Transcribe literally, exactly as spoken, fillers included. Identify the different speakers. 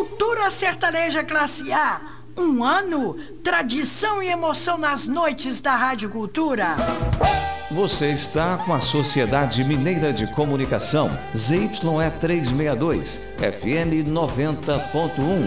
Speaker 1: Cultura Sertaneja Classe A. Um ano, tradição e emoção nas noites da Rádio Cultura.
Speaker 2: Você está com a Sociedade Mineira de Comunicação, Z Y E trezentos e sessenta e dois, F M noventa ponto um.